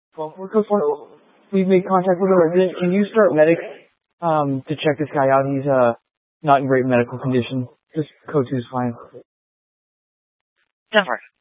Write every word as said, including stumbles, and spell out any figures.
Well, we're Coach One. We've made contact with a resident. Can you start medics um, to check this guy out? He's uh not in great medical condition. Just Coach is fine. Denver.